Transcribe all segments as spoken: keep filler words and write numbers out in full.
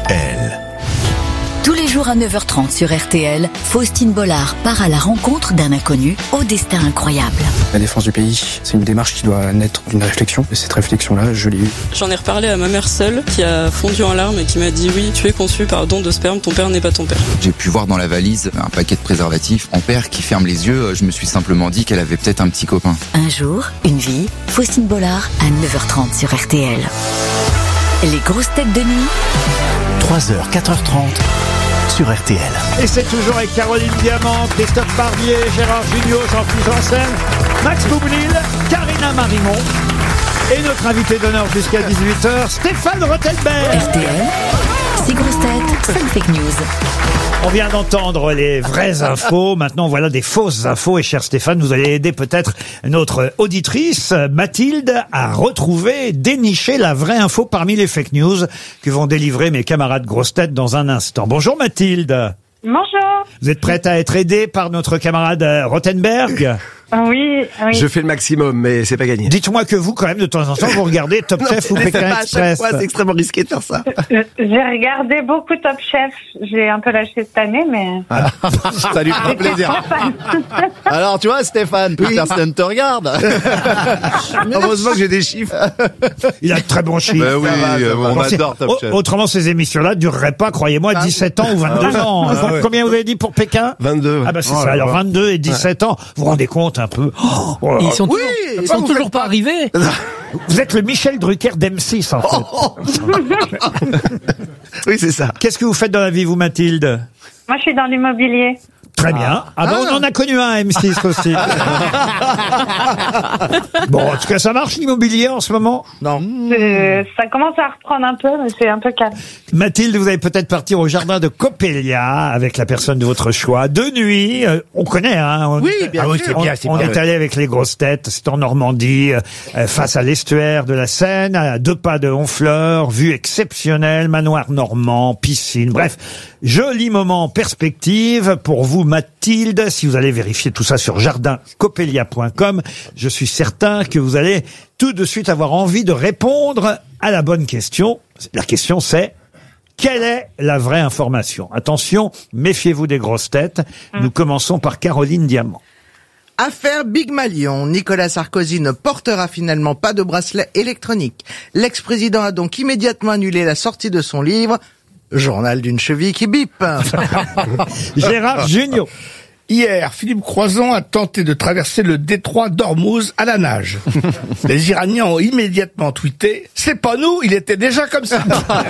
L. Tous les jours à neuf heures trente sur R T L, Faustine Bollard part à la rencontre d'un inconnu au destin incroyable. La défense du pays, c'est une démarche qui doit naître d'une réflexion. Et cette réflexion-là, je l'ai eue. J'en ai reparlé à ma mère seule, qui a fondu en larmes et qui m'a dit « Oui, tu es conçu par don de sperme, ton père n'est pas ton père ». J'ai pu voir dans la valise un paquet de préservatifs. Mon père qui ferme les yeux, je me suis simplement dit qu'elle avait peut-être un petit copain. Un jour, une vie, Faustine Bollard à neuf heures trente sur R T L. Les grosses têtes de nuit. trois heures, quatre heures trente sur R T L. Et c'est toujours avec Caroline Diamant, Christophe Barbier, Gérard Jugnot, Jean-Philippe Janssen, Max Boublil, Karina Marimon et notre invité d'honneur jusqu'à dix-huit heures, Stéphane Rothenberg. R T L, six grosses têtes, cinq fake news. On vient d'entendre les vraies infos, maintenant voilà des fausses infos et cher Stéphane, vous allez aider peut-être notre auditrice Mathilde à retrouver, dénicher la vraie info parmi les fake news que vont délivrer mes camarades grosses têtes dans un instant. Bonjour Mathilde. Bonjour. Vous êtes prête à être aidée par notre camarade Rothenberg? Oui, oui. Je fais le maximum, mais c'est pas gagné. Dites-moi que vous, quand même, de temps en temps, vous regardez Top Chef ou Pékin Express. Fois, c'est extrêmement risqué de faire ça. Euh, J'ai regardé beaucoup Top Chef. J'ai un peu lâché cette année, mais... Ah, ça lui fera plaisir. Alors, tu vois, Stéphane, plus personne te regarde. Heureusement que j'ai des chiffres. Il a de très bons chiffres. Ben oui, va, on Bon, adore Top Chef. Autrement, ces émissions-là dureraient pas, croyez-moi, dix-sept ans ou vingt-deux ans. Ah, ouais. Combien vous avez dit pour Pékin? vingt-deux. Ah bah c'est Oh ça, là alors là. vingt-deux et dix-sept ans. Vous vous rendez compte un peu? Oh, oh, Ils sont Oui, toujours, ils ça, sont vous toujours faites pas arrivés. Vous êtes le Michel Drucker d'M six, en fait. Oh, oh. Oui, c'est ça. Qu'est-ce que vous faites dans la vie, vous, Mathilde? Moi, je suis dans l'immobilier. Très bien. Ah, ben, on en a connu un, M six aussi. Bon, en tout cas, ça marche l'immobilier en ce moment? Non. Euh, ça commence à reprendre un peu, mais c'est un peu calme. Mathilde, vous allez peut-être partir au jardin de Coppelia avec la personne de votre choix. De nuit, euh, on connaît, hein. On, Oui, bien Ah sûr. c'est bien, c'est on bien. est allé avec les grosses têtes, c'est en Normandie, euh, face à l'estuaire de la Seine, à deux pas de Honfleur, vue exceptionnelle, manoir normand, piscine, bref, joli moment en perspective pour vous, Mathilde. Si vous allez vérifier tout ça sur jardin coppelia point com, je suis certain que vous allez tout de suite avoir envie de répondre à la bonne question. La question c'est: quelle est la vraie information? Attention, méfiez-vous des grosses têtes. Nous commençons par Caroline Diamant. Affaire Big Malion. Nicolas Sarkozy ne portera finalement pas de bracelet électronique. L'ex-président a donc immédiatement annulé la sortie de son livre Journal d'une cheville qui bip. Gérard Jugnot. Hier, Philippe Croizon a tenté de traverser le détroit d'Ormuz à la nage. Les Iraniens ont immédiatement tweeté « C'est pas nous, il était déjà comme ça ».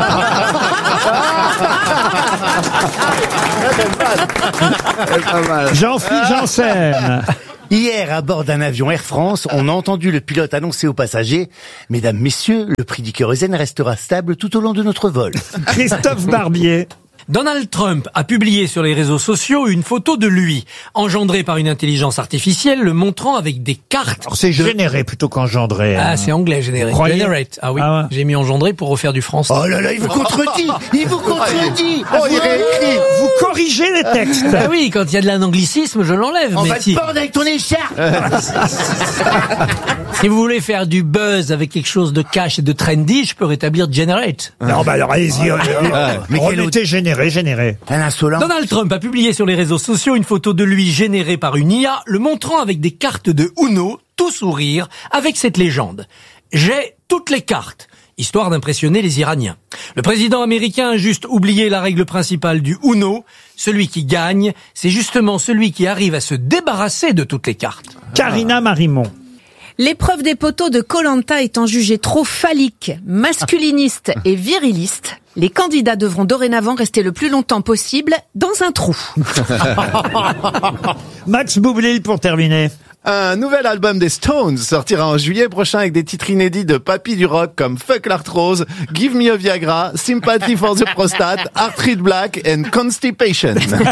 Jean-Philippe Janssen. Hier, à bord d'un avion Air France, on a entendu le pilote annoncer aux passagers « Mesdames, messieurs, le prix du kérosène restera stable tout au long de notre vol ». Christophe Barbier. Donald Trump a publié sur les réseaux sociaux une photo de lui, engendrée par une intelligence artificielle, le montrant avec des cartes. Alors, c'est généré plutôt qu'engendré. Ah, hein. c'est anglais, généré. Croyez- Generate. Ah oui, Ah ouais. j'ai mis engendré pour refaire du français. Oh là là, il vous contredit. Il vous contredit. Oh, il réécrit. Vous corrigez les textes. Ah oui, quand il y a de l'anglicisme, je l'enlève. On mais va si, te pendre avec ton écharpe. si vous voulez faire du buzz avec quelque chose de cash et de trendy, je peux rétablir Generate. Non, bah alors allez-y. Mais quel Remettez généré, généré. Un insolent. Donald Trump a publié sur les réseaux sociaux une photo de lui générée par une I A, le montrant avec des cartes de Uno, tout sourire, avec cette légende. J'ai toutes les cartes, histoire d'impressionner les Iraniens. Le président américain a juste oublié la règle principale du Uno. Celui qui gagne, c'est justement celui qui arrive à se débarrasser de toutes les cartes. Karina Marimon. L'épreuve des poteaux de Koh-Lanta étant jugée trop phallique, masculiniste et viriliste, les candidats devront dorénavant rester le plus longtemps possible dans un trou. Max Boublil pour terminer. Un nouvel album des Stones sortira en juillet prochain avec des titres inédits de papy du rock comme Fuck l'arthrose, Give me a Viagra, Sympathy for the prostate, Arthritis Black and Constipation.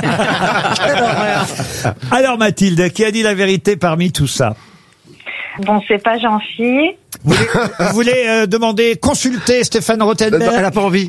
Alors Mathilde, qui a dit la vérité parmi tout ça? Bon, c'est pas Jean-Phi. Vous voulez, vous voulez euh, demander, consulter Stéphane Rothenberg? Elle a pas envie.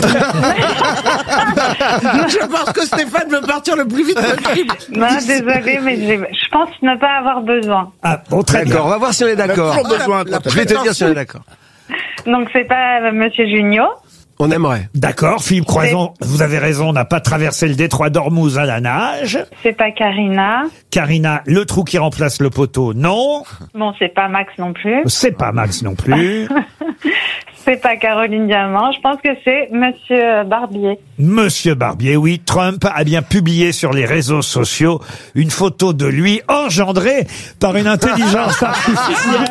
Je pense que Stéphane veut partir le plus vite possible. Non, désolé, mais j'ai- je pense ne pas avoir besoin. Ah, bon, très bien. D'accord, on va voir si on est d'accord. toujours besoin, Je vais te dire si on est d'accord. Donc, c'est pas euh, Monsieur Jugnot. On aimerait. D'accord, Philippe Croison, vous avez raison, n'a pas traversé le détroit d'Ormuz à la nage. C'est pas Karina. Karina, le trou qui remplace le poteau, non. Bon, c'est pas Max non plus. C'est pas Max non plus. C'est pas Caroline Diamant. Je pense que c'est Monsieur Barbier. Monsieur Barbier, oui. Trump a bien publié sur les réseaux sociaux une photo de lui engendrée par une intelligence artificielle.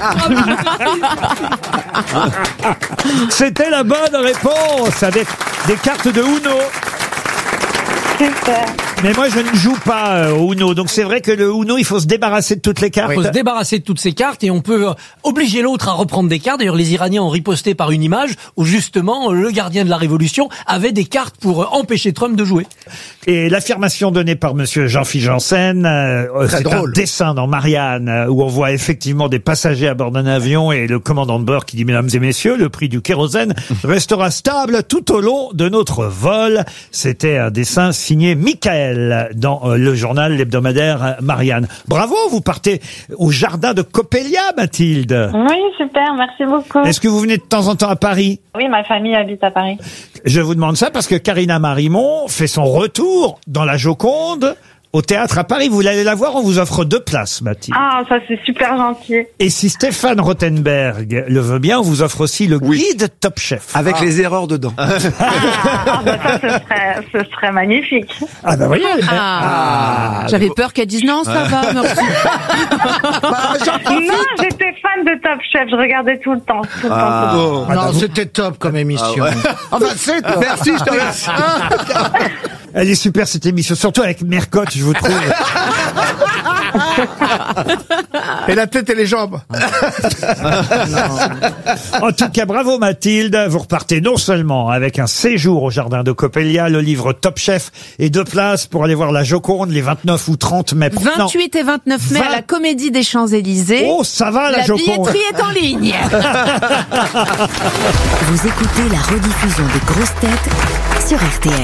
C'était la bonne réponse avec des cartes de Uno. Super. Mais moi, je ne joue pas euh, au Uno. Donc, c'est vrai que le Uno, il faut se débarrasser de toutes les cartes. Il faut se débarrasser de toutes ces cartes et on peut euh, obliger l'autre à reprendre des cartes. D'ailleurs, les Iraniens ont riposté par une image où, justement, le gardien de la Révolution avait des cartes pour euh, empêcher Trump de jouer. Et l'affirmation donnée par monsieur Jean-Philippe Janssen, euh, c'est un dessin dans Marianne euh, où on voit effectivement des passagers à bord d'un avion et le commandant de bord qui dit « Mesdames et messieurs, le prix du kérosène restera stable tout au long de notre vol ». C'était un dessin signé Michael dans euh, le journal l'hebdomadaire euh, Marianne. Bravo, vous partez au jardin de Coppelia, Mathilde. Oui, super, merci beaucoup. Est-ce que vous venez de temps en temps à Paris? Oui, ma famille habite à Paris. Je vous demande ça parce que Karina Marimon fait son retour dans la Joconde au théâtre à Paris. Vous voulez aller la voir, on vous offre deux places, Mathilde. Ah, ça c'est super gentil. Et si Stéphane Rothenberg le veut bien, on vous offre aussi le guide Top Chef. Avec ah. les erreurs dedans. Ah, ah bah ça, ce serait, ce serait magnifique. Ah bah voyez. Ah. J'avais peur qu'elle dise non, ça va, merci. Non, j'étais fan de Top Chef, je regardais tout le temps. Tout le Ah. temps, tout le temps. Oh, non, c'était top comme émission. Ah ouais. Enfin, c'est top. Merci, je te remercie. Elle est super cette émission, surtout avec Mercotte, je vous trouve. Et la tête et les jambes. En tout cas, bravo Mathilde. Vous repartez non seulement avec un séjour au jardin de Coppelia, le livre Top Chef et deux places pour aller voir la Joconde les vingt-neuf ou trente mai. vingt-huit et vingt-neuf mai à la Comédie des Champs-Élysées. Oh, ça va la, la Joconde. La billetterie est en ligne. Vous écoutez la rediffusion des grosses têtes sur R T L.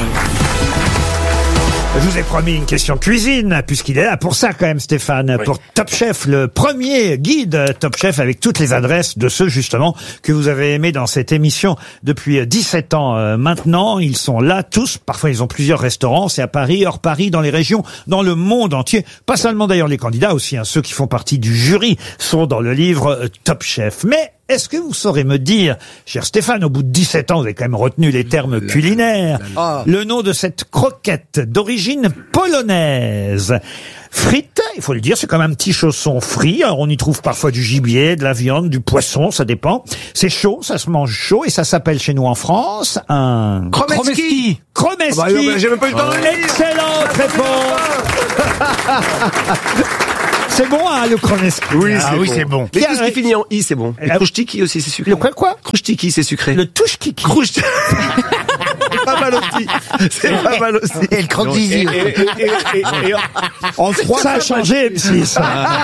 Je vous ai promis une question cuisine, puisqu'il est là pour ça quand même, Stéphane, oui. Pour Top Chef, le premier guide Top Chef avec toutes les adresses de ceux justement que vous avez aimés dans cette émission depuis dix-sept ans euh, maintenant. Ils sont là tous, parfois ils ont plusieurs restaurants, c'est à Paris, hors Paris, dans les régions, dans le monde entier. Pas seulement d'ailleurs les candidats, aussi hein, ceux qui font partie du jury sont dans le livre euh, Top Chef. Mais est-ce que vous saurez me dire, cher Stéphane, au bout de dix-sept ans, vous avez quand même retenu les termes culinaires, le nom de cette croquette d'origine polonaise? Frites, il faut le dire, c'est comme un petit chausson frit. Alors, on y trouve parfois du gibier, de la viande, du poisson, ça dépend. C'est chaud, ça se mange chaud et ça s'appelle chez nous en France un... Kromeski. Kromeski. Ah bah, bah, j'ai même pas eu le temps de le dire. Excellente réponse. C'est bon, hein, le Kromeski. Oui, ah, c'est oui, bon. c'est bon. Mais tout ce qui finit en i, c'est bon. Le krushtiki aussi, c'est sucré. Le quoi, quoi? Krushtiki, c'est sucré. Le touchkiki. Krushtiki. C'est pas mal aussi. C'est pas mal aussi. Et le croque Et, et, et, et, et en froid, ça a changé, M six.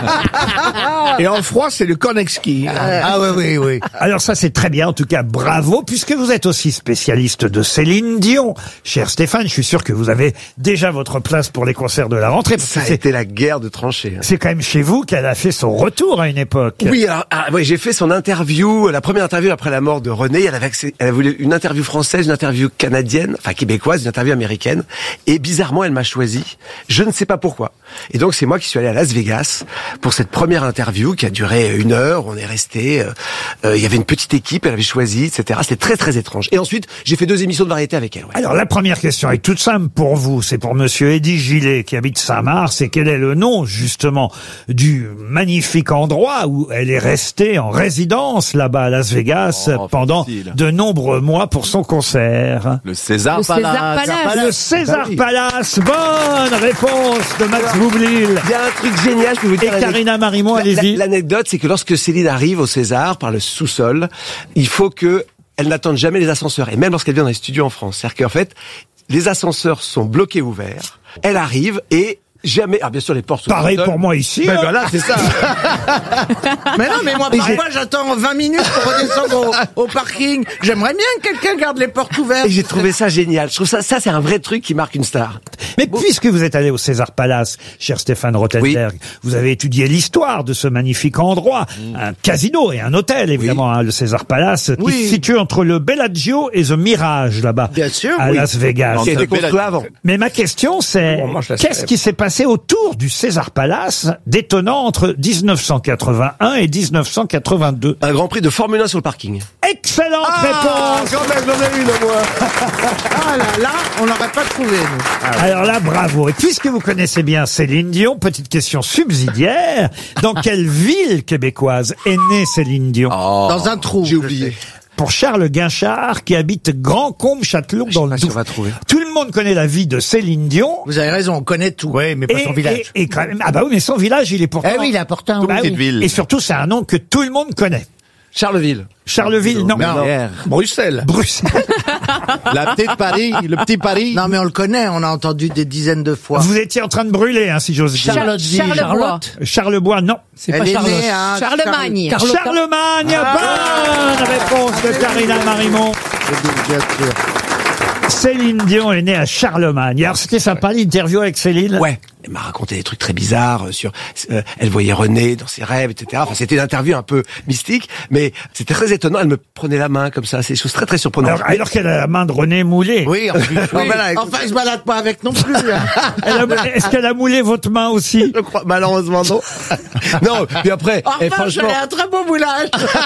Et en froid, c'est le Kornexki. Ah oui, oui, oui. Alors ça, c'est très bien. En tout cas, bravo, puisque vous êtes aussi spécialiste de Céline Dion. Cher Stéphane, je suis sûr que vous avez déjà votre place pour les concerts de la rentrée. Ça a été la guerre de tranchées. C'est quand même chez vous qu'elle a fait son retour à une époque. Oui, alors, ah, ouais, j'ai fait son interview, la première interview après la mort de René. Elle avait accès, elle a voulu une interview française, une interview canadienne, enfin québécoise, une interview américaine. Et bizarrement, elle m'a choisi. Je ne sais pas pourquoi. Et donc, c'est moi qui suis allé à Las Vegas pour cette première interview qui a duré une heure. On est resté, euh, euh, il y avait une petite équipe, elle avait choisi, et cetera. C'était très, très étrange. Et ensuite, j'ai fait deux émissions de variété avec elle. Ouais. Alors, la première question est toute simple pour vous. C'est pour monsieur Eddy Gillet qui habite Saint-Mars. C'est quel est le nom, justement, du magnifique endroit où elle est restée en résidence là-bas à Las Vegas oh, pendant facile. de nombreux mois pour son concert. Le César le Palace. César Palace. Le César Palace. Bonne réponse de Max Boublil. Il y a un truc génial, je peux vous dire. Et Karina Marimon, allez-y. L'anecdote, c'est que lorsque Céline arrive au César par le sous-sol, il faut que elle n'attende jamais les ascenseurs. Et même lorsqu'elle vient dans les studios en France. C'est-à-dire qu'en fait, les ascenseurs sont bloqués ouverts. Elle arrive et Jamais. Ah, bien sûr, les portes sont Pareil seules. pour moi ici. Ben hein. voilà, c'est ça. Mais non, mais moi, parfois, j'attends vingt minutes pour redescendre au, au parking. J'aimerais bien que quelqu'un garde les portes ouvertes. Et j'ai trouvé ça génial. Je trouve ça, ça, c'est un vrai truc qui marque une star. Mais puisque vous êtes allé au César Palace, cher Stéphane Rothenberg, vous avez étudié l'histoire de ce magnifique endroit, un casino et un hôtel, évidemment, hein, le César Palace, qui Oui. se situe entre le Bellagio et The Mirage, là-bas, Bien sûr, à oui. Las Vegas. Qui a été construit avant. Mais ma question, c'est Bon, moi, je la qu'est-ce savais. qui s'est passé autour du César Palace d'étonnant entre dix-neuf cent quatre-vingt-un et dix-neuf cent quatre-vingt-deux? Un grand prix de Formule un sur le parking. Excellente réponse. quand même, j'en ai une, moi. Ah là là, on n'aurait pas trouvé, nous. Alors là, bravo. Et puisque vous connaissez bien Céline Dion, petite question subsidiaire. Dans quelle ville québécoise est née Céline Dion? Dans un trou. J'ai oublié. Pour Charles Guinchard, qui habite Grand-Combe-Châtelon dans le pas si Doubs. on va trouver. Tout le monde connaît la vie de Céline Dion. Vous avez raison, on connaît tout. Oui, mais pas Et, son village. et- et quand même, ah bah oui, mais son village, il est pourtant... Eh oui, il est important. Bah petite oui. ville. Et surtout, c'est un nom que tout le monde connaît. Charleville. Charleville, non. Bruxelles. Bruxelles. La petite Paris, le petit Paris. Non, mais on le connaît, on a entendu des dizaines de fois. Vous étiez en train de brûler, hein, si j'ose dire. Charlottesville. Charlebois. Charlebois, non. C'est Elle pas est Charlotte. née à Charlemagne. Carlotta. Charlemagne, Ah. bonne réponse de Karina Marimont. Charles- Bien sûr. Céline Dion est née à Charlemagne. Alors c'était sympa l'interview avec Céline. Ouais. Elle m'a raconté des trucs très bizarres euh, sur. euh, elle voyait René dans ses rêves, et cetera. Enfin, c'était une interview un peu mystique, mais c'était très étonnant. Elle me prenait la main comme ça. C'est des choses très très surprenantes. Alors, alors qu'elle a la main de René Moulé. Oui, en plus. Oui, enfin, il se balade pas avec non plus. hein. Elle a- Est-ce qu'elle a moulé votre main aussi? Je crois, malheureusement non. non. Puis après, Enfin, et franchement, j'avais un très beau moulage.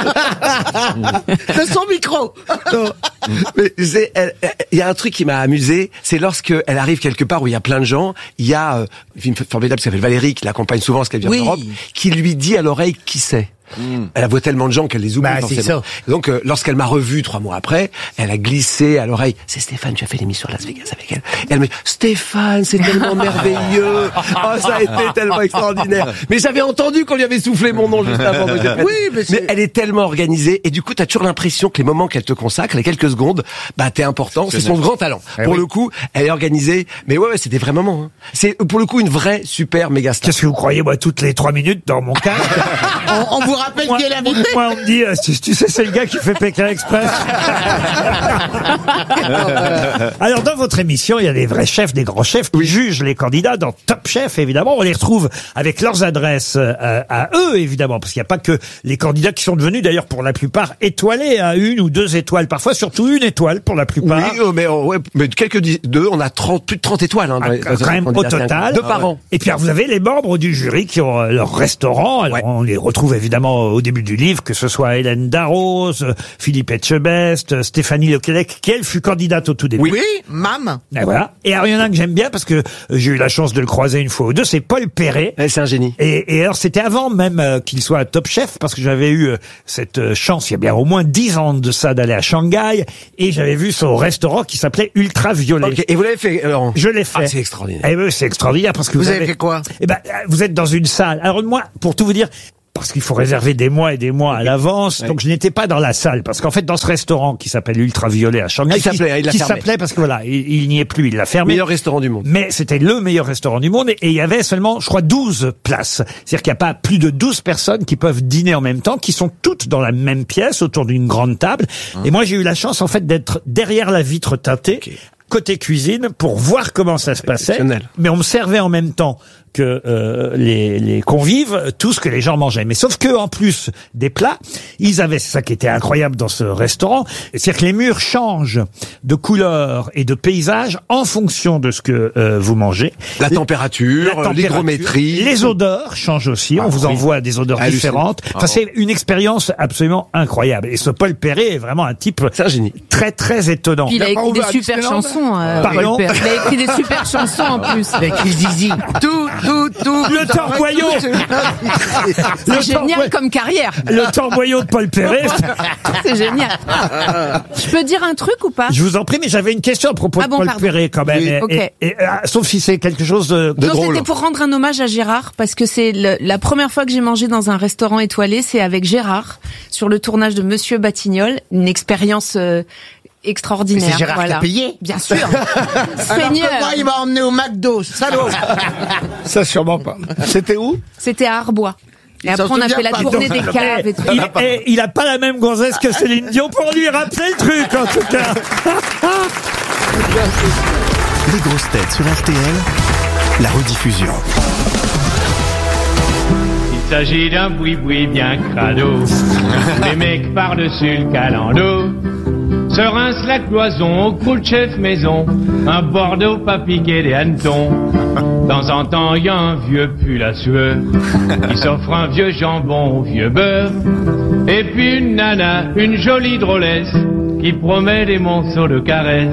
De son micro. non. Mais tu sais, elle- elle- il y a un truc qui m'a amusé, c'est lorsque elle arrive quelque part où il y a plein de gens, il y a euh, une fille formidable qui s'appelle Valérie, qui l'accompagne souvent parce qu'elle vient Oui. d'Europe, qui lui dit à l'oreille qui c'est. Elle voit tellement de gens qu'elle les oublie Bah, c'est forcément. ça. Donc, euh, lorsqu'elle m'a revu trois mois après, elle a glissé à l'oreille. C'est Stéphane, tu as fait l'émission à Las Vegas avec elle. Et elle me dit, Stéphane, c'est tellement merveilleux. Oh, ça a été tellement extraordinaire. Mais j'avais entendu qu'on lui avait soufflé mon nom juste avant. donc j'ai pas dit. Oui, mais c'est- elle est tellement organisée. Et du coup, t'as toujours l'impression que les moments qu'elle te consacre, les quelques secondes, bah, t'es important. C'est son grand talent. Eh pour oui. le coup, elle est organisée. Mais ouais, ouais, c'est des vrais moments. Hein. C'est, pour le coup, une vraie super méga star. Qu'est-ce que vous croyez, moi, toutes les trois minutes dans mon cas? On, on vous rappelle Moi, qui est l'invité. moi, on me dit, euh, tu, tu sais, c'est le gars qui fait Pékin Express. Alors, dans votre émission, il y a des vrais chefs, des grands chefs qui jugent les candidats dans Top Chef, évidemment. On les retrouve avec leurs adresses euh, à eux, évidemment, parce qu'il n'y a pas que les candidats qui sont devenus, d'ailleurs, pour la plupart, étoilés à une ou deux étoiles, parfois surtout une étoile pour la plupart. Oui, oh, mais, oh, ouais, mais quelques dix- deux, on a trente, plus de trente étoiles. Hein, dans les- Ah, quand même au candidats. total. Deux par an. Et puis alors, vous avez les membres du jury qui ont euh, leur restaurant. Alors, on les retrouve évidemment au début du livre, que ce soit Hélène Darroze, euh, Philippe Etchebest, euh, Stéphanie Lequelec, qui elle fut candidate au tout début. Oui, Mam. Et voilà. Et alors, il y en a un que j'aime bien parce que euh, j'ai eu la chance de le croiser une fois ou deux, c'est Paul Perret. Ouais, c'est un génie. Et, et alors, c'était avant même euh, qu'il soit à Top Chef, parce que j'avais eu euh, cette euh, chance, il y a bien au moins dix ans de ça, d'aller à Shanghai, et j'avais vu son restaurant qui s'appelait Ultraviolet. Ok, et vous l'avez fait, Laurent? Je l'ai fait. Ah, c'est extraordinaire. Eh oui, c'est extraordinaire parce que Vous vous, avez fait quoi? Eh ben, euh, vous êtes dans une salle. Alors moi, pour tout vous dire, parce qu'il faut réserver des mois et des mois à l'avance, donc je n'étais pas dans la salle, parce qu'en fait, dans ce restaurant qui s'appelle Ultraviolet à Shanghai, Qui s'appelait, hein, il l'a qui fermé. s'appelait parce que voilà, il, il n'y est plus, il l'a fermé. Meilleur restaurant du monde. Mais c'était le meilleur restaurant du monde et et il y avait seulement, je crois, douze places. C'est-à-dire qu'il n'y a pas plus de douze personnes qui peuvent dîner en même temps, qui sont toutes dans la même pièce autour d'une grande table. Et moi, j'ai eu la chance, en fait, d'être derrière la vitre teintée, côté cuisine, pour voir comment ça se passait. Exceptionnel. Mais on me servait en même temps que euh, les, les convives tout ce que les gens mangeaient. Mais sauf que en plus des plats, ils avaient, c'est ça qui était incroyable dans ce restaurant, c'est-à-dire que les murs changent de couleur et de paysage en fonction de ce que euh, vous mangez. La température, La température, l'hygrométrie. les odeurs changent aussi. Ah, on vous oui. envoie des odeurs Hallucinant. différentes. Enfin, Ah, c'est une expérience absolument incroyable. Et ce Paul Perret est vraiment un type C'est un génie. très très étonnant. Puis il a Il a pas écrit des ouvert super Disneyland chansons. euh, Pardon Paul Perret. Il a écrit des super chansons en plus. Avec les zizi. Tout, tout, tout. Le torboyau. C'est Le génial torboy- comme carrière. Le torboyau de Paul Perret. C'est génial. Je peux dire un truc ou pas? Je vous en prie, mais j'avais une question à propos Ah de bon, Paul pardon. Perret quand même. Oui, Et- ok. et- et, euh, sauf si c'est quelque chose de... De non, drôle. c'était pour rendre un hommage à Gérard, parce que c'est le- la première fois que j'ai mangé dans un restaurant étoilé, c'est avec Gérard, sur le tournage de Monsieur Batignolles, une expérience euh, extraordinaire. Mais c'est Gérard voilà. qui a payé. Bien sûr. Alors Seigneur. que moi, il m'a emmené au McDo, salaud. Ça, sûrement pas. C'était où? C'était à Arbois. Et Il après, s'en on a souvient fait la pas. tournée des caves et tout. Il, et il a pas la même gonzesse que Céline Dion pour lui rappeler le truc, en tout cas. Les grosses têtes sur R T L, la rediffusion. Il s'agit d'un boui-boui bien crado, où les mecs par-dessus le calando se rincent la cloison au coup de chef maison, un Bordeaux pas piqué des hannetons. De temps en temps, y a un vieux pull à sueur qui s'offre un vieux jambon au vieux beurre. Et puis une nana, une jolie drôlesse, qui promet des monceaux de caresses.